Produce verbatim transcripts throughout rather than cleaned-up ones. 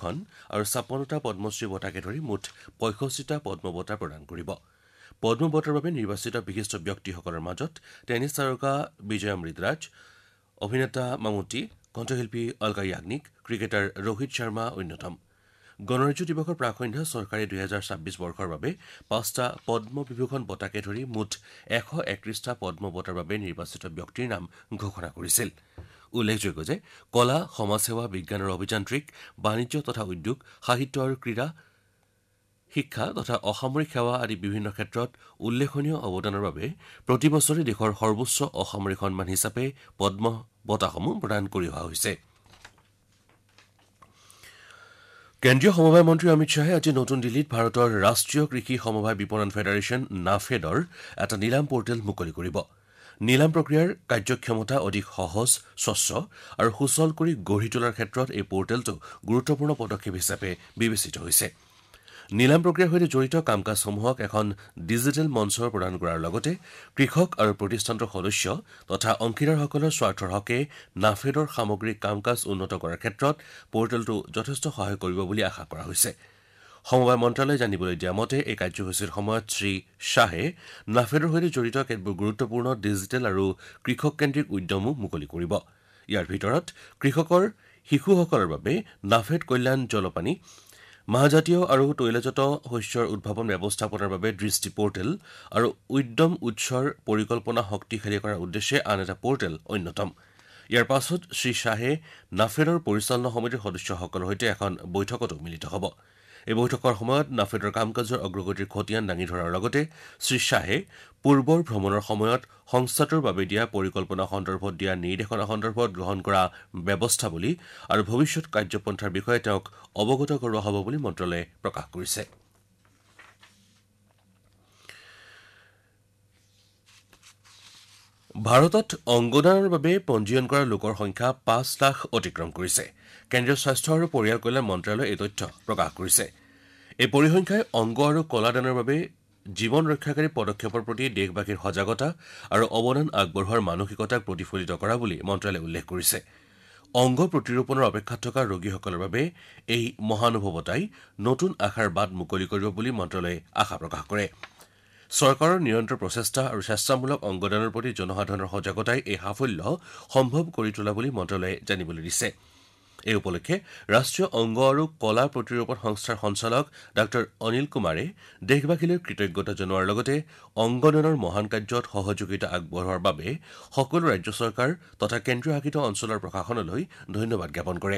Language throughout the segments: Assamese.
দুখন আৰু ছাপন্নটা পদ্মশ্ৰী বঁটাকে ধৰি মুঠ পঁয়ষষ্ঠিটা পদ্ম বঁটা প্ৰদান কৰিব। পদ্ম বঁটাৰ বাবে নিৰ্বাচিত বিশিষ্ট ব্যক্তিসকলৰ মাজত টেনিছ তাৰকা বিজয় অমৃতৰাজ, অভিনেতা মামুট্টি, কণ্ঠশিল্পী অলকা য়াগনিক, ক্ৰিকেটাৰ ৰোহিত শৰ্মা অন্যতম। গণৰাজ্য দিৱসৰ প্ৰাকসন্ধ্যা চৰকাৰে দুহেজাৰ ছাব্বিছ বৰ্ষৰ বাবে পাঁচটা পদ্ম বিভূষণ বঁটাকে ধৰি মুঠ এশ একত্ৰিশটা পদ্ম বঁটাৰ বাবে নিৰ্বাচিত ব্যক্তিৰ নাম ঘোষণা কৰিছিল। উল্লেখযোগ্য যে কলা, সমাজসেৱা, বিজ্ঞান আৰু অভিযান্ত্ৰিক, বাণিজ্য তথা উদ্যোগ, সাহিত্য আৰু ক্ৰীড়া, শিক্ষা তথা অসামৰিক সেৱা আদি বিভিন্ন ক্ষেত্ৰত উল্লেখনীয় অৱদানৰ বাবে প্ৰতিবছৰে দেশৰ সৰ্বোচ্চ অসামৰিক সন্মান হিচাপে পদ্ম বঁটাসমূহ প্ৰদান কৰি অহা হৈছে। কেন্দ্ৰীয় সমবায় মন্ত্ৰী অমিত শ্বাহে আজি নতুন দিল্লীত ভাৰতৰ ৰাষ্ট্ৰীয় কৃষি সমবায় বিপণন ফেডাৰেশ্যন নাফেডৰ এটা নিলাম পৰ্টেল মুকলি কৰিব। নিলাম প্ৰক্ৰিয়াৰ কাৰ্যক্ষমতা অধিক সহজ, স্বচ্ছ আৰু সুচল কৰি গঢ়ি তোলাৰ ক্ষেত্ৰত এই পৰ্টেলটো গুৰুত্বপূৰ্ণ পদক্ষেপ হিচাপে বিবেচিত হৈছে। নিলাম প্ৰক্ৰিয়াৰ সৈতে জড়িত কাম কাজসমূহক এখন ডিজিটেল মঞ্চ প্ৰদান কৰাৰ লগতে কৃষক আৰু প্ৰতিষ্ঠানটোৰ সদস্য তথা অংশীদাৰসকলৰ স্বাৰ্থৰ হকে নাফেডৰ সামগ্ৰিক কাম কাজ উন্নত কৰাৰ ক্ষেত্ৰত পৰ্টেলটো যথেষ্ট সহায় কৰিব বুলি আশা কৰা হৈছে। সমবায় মন্ত্ৰালয়ে জানিবলৈ দিয়া মতে এই কাৰ্যসূচীৰ সময়ত শ্ৰী শ্বাহে নাফেডৰ সৈতে জড়িত কেতবোৰ গুৰুত্বপূৰ্ণ ডিজিটেল আৰু কৃষককেন্দ্ৰিক উদ্যমো মুকলি কৰিব। ইয়াৰ ভিতৰত কৃষকৰ শিশুসকলৰ বাবে নাফেড কল্যাণ জলপানী, মাহজাতীয় আৰু তৈলজাত শস্যৰ উদ্ভাৱন ব্যৱস্থাপনাৰ বাবে দৃষ্টি পৰ্টেল আৰু উদ্যম উৎসৰ পৰিকল্পনা শক্তিশালী কৰাৰ উদ্দেশ্যে আন এটা পৰ্টেল অন্যতম। ইয়াৰ পাছত শ্ৰী শ্বাহে নাফেডৰ পৰিচালনা সমিতিৰ সদস্যসকলৰ সৈতে এখন বৈঠকতো মিলিত হ'ব। এই বৈঠকৰ সময়ত নাফেডৰ কাম কাজৰ অগ্ৰগতিৰ খতিয়ান দাঙি ধৰাৰ লগতে শ্ৰী শ্বাহে পূৰ্বৰ ভ্ৰমণৰ সময়ত সংস্থাটোৰ বাবে দিয়া পৰিকল্পনা সন্দৰ্ভত দিয়া নিৰ্দেশনা সন্দৰ্ভত গ্ৰহণ কৰা ব্যৱস্থাৱলী আৰু ভৱিষ্যৎ কাৰ্যপন্থাৰ বিষয়ে তেওঁক অৱগত কৰোৱা হ'ব বুলি মন্ত্ৰালয়ে প্ৰকাশ কৰিছে। ভাৰতত অংগদানৰ বাবে পঞ্জীয়ন কৰা লোকৰ সংখ্যা পাঁচ লাখ অতিক্ৰম কৰিছে। কেন্দ্ৰীয় স্বাস্থ্য আৰু পৰিয়াল কল্যাণ মন্ত্ৰালয়ে এই তথ্য প্ৰকাশ কৰিছে। এই পৰিসংখ্যাই অংগ আৰু কলাদানৰ বাবে জীৱন ৰক্ষাকাৰী পদক্ষেপৰ প্ৰতি দেশবাসীৰ সজাগতা আৰু অৱদান আগবঢ়োৱাৰ মানসিকতাক প্ৰতিফলিত কৰা বুলি মন্ত্ৰালয়ে উল্লেখ কৰিছে। অংগ প্ৰতিৰোপণৰ অপেক্ষাত থকা ৰোগীসকলৰ বাবে এই মহানুভৱতাই নতুন আশাৰ বাট মুকলি কৰিব বুলি মন্ত্ৰালয়ে আশা প্ৰকাশ কৰে। চৰকাৰৰ নিৰন্তৰ প্ৰচেষ্টা আৰু স্বেচ্ছামূলক অংগদানৰ প্ৰতি জনসাধাৰণৰ সজাগতাই এই সাফল্য সম্ভৱ কৰি তোলা বুলি মন্ত্ৰালয়ে জানিবলৈ দিছে। এই উপলক্ষে ৰাষ্ট্ৰীয় অংগ আৰু কলা প্ৰতিৰোপণ সংস্থাৰ সঞ্চালক ডাঃ অনিল কুমাৰে দেশবাসীলৈ কৃতজ্ঞতা জনোৱাৰ লগতে অংগদানৰ মহান কাৰ্যত সহযোগিতা আগবঢ়োৱাৰ বাবে সকলো ৰাজ্য চৰকাৰ তথা কেন্দ্ৰীয় শাসিত অঞ্চলৰ প্ৰশাসনলৈ ধন্যবাদ জ্ঞাপন কৰে।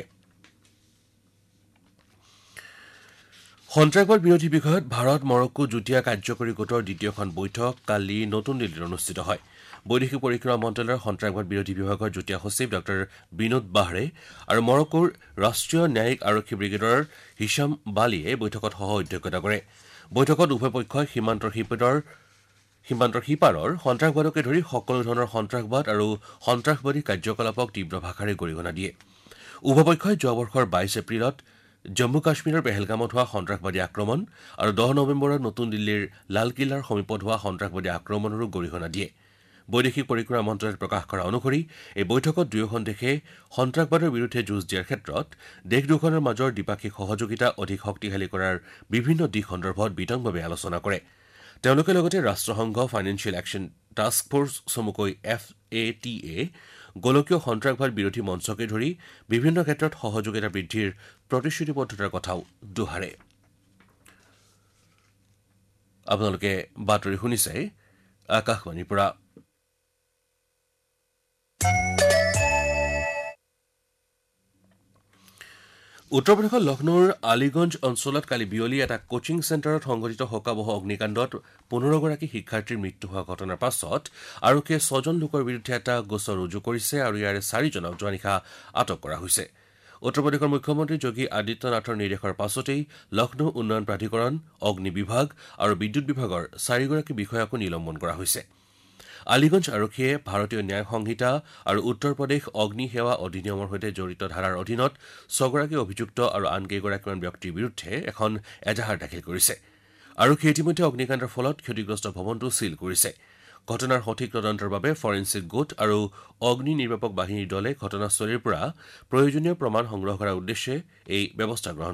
সন্ত্ৰাসবাদ বিৰোধী বিষয়ত ভাৰত মৰক্কো যুটীয়া কাৰ্যকৰী গোটৰ দ্বিতীয়খন বৈঠক কালি নতুন দিল্লীত অনুষ্ঠিত হয়। বৈদেশিক পৰিক্ৰমা মন্ত্ৰালয়ৰ সন্ত্ৰাসবাদ বিৰোধী বিভাগৰ যুটীয়া সচিব ডাঃ বিনোদ বাহৰে আৰু মৰক্কোৰ ৰাষ্ট্ৰীয় ন্যায়িক আৰক্ষী ব্ৰিগেডৰ হিছাম বালিয়ে বৈঠকত সহ অধ্যক্ষতা কৰে। বৈঠকত উভয় পক্ষই সীমান্তৰ সিপাৰৰ সীমান্তৰ সিপাৰৰ সন্ত্ৰাসবাদকে ধৰি সকলো ধৰণৰ সন্ত্ৰাসবাদ আৰু সন্ত্ৰাসবাদী কাৰ্যকলাপক তীব্ৰ ভাষাৰে গৰিহণা দিয়ে। উভয় পক্ষই যোৱা বৰ্ষৰ বাইছ এপ্ৰিলত জম্মু কাশ্মীৰৰ পেহেলগামত হোৱা সন্ত্ৰাসবাদী আক্ৰমণ আৰু দহ নৱেম্বৰত নতুন দিল্লীৰ লালকিল্লাৰ সমীপত হোৱা সন্ত্ৰাসবাদী আক্ৰমণৰো গৰিহণা দিয়ে। বৈদেশিক পৰিক্ৰমা মন্ত্ৰালয়ে প্ৰকাশ কৰা অনুসৰি এই বৈঠকত দুয়োখন দেশে সন্ত্ৰাসবাদৰ বিৰুদ্ধে যুঁজ দিয়াৰ ক্ষেত্ৰত দেশ দুখনৰ মাজৰ দ্বিপাক্ষিক সহযোগিতা অধিক শক্তিশালী কৰাৰ বিভিন্ন দিশ সন্দৰ্ভত বিতংভাৱে আলোচনা কৰে। তেওঁলোকে লগতে ৰাষ্ট্ৰসংঘ ফাইনেন্সিয়েল একশ্যন টাস্ক ফৰ্চ চমুকৈ এফ এ টি এ, গোলকীয় সন্ত্ৰাসবাদ বিৰোধী মঞ্চকে ধৰি বিভিন্ন ক্ষেত্ৰত সহযোগিতা বৃদ্ধিৰ প্ৰতিশ্ৰুতিবদ্ধতাৰ কথাও দোহাৰে। আপোনালোকে বাতৰি শুনিছে আকাশবাণীৰ পৰা। উত্তৰ প্ৰদেশৰ লক্ষ্ণৌৰ আলিগঞ্জ অঞ্চলত কালি বিয়লি এটা কোচিং চেণ্টাৰত সংঘটিত শোকাবহ অগ্নিকাণ্ডত পোন্ধৰগৰাকী শিক্ষাৰ্থীৰ মৃত্যু হোৱা ঘটনাৰ পাছত আৰক্ষীয়ে ছজন লোকৰ বিৰুদ্ধে এটা গোচৰ ৰুজু কৰিছে আৰু ইয়াৰে চাৰিজনক যোৱা নিশা আটক কৰা হৈছে। উত্তৰ প্ৰদেশৰ মুখ্যমন্ত্ৰী যোগী আদিত্য নাথৰ নিৰ্দেশৰ পাছতেই লক্ষ্ণৌ উন্নয়ন প্ৰাধিকৰণ, অগ্নি বিভাগ আৰু বিদ্যুৎ বিভাগৰ চাৰিগৰাকী বিষয়াকো নিলম্বন কৰা হৈছে। আলিগঞ্জ আৰক্ষীয়ে ভাৰতীয় ন্যায় সংহিতা আৰু উত্তৰ প্ৰদেশ অগ্নি সেৱা অধিনিয়মৰ সৈতে জড়িত ধাৰাৰ অধীনত ছগৰাকী অভিযুক্ত আৰু আন কেইগৰাকীমান ব্যক্তিৰ বিৰুদ্ধে এখন এজাহাৰ দাখিল কৰিছে। আৰক্ষীয়ে ইতিমধ্যে অগ্নিকাণ্ডৰ ফলত ক্ষতিগ্ৰস্ত ভৱনটো ছীল কৰিছে। ঘটনাৰ সঠিক তদন্তৰ বাবে ফৰেন্সিক গোট আৰু অগ্নি নিৰ্বাপক বাহিনীৰ দলে ঘটনাস্থলীৰ পৰা প্ৰয়োজনীয় প্ৰমাণ সংগ্ৰহ কৰাৰ উদ্দেশ্যে এই ব্যৱস্থা গ্ৰহণ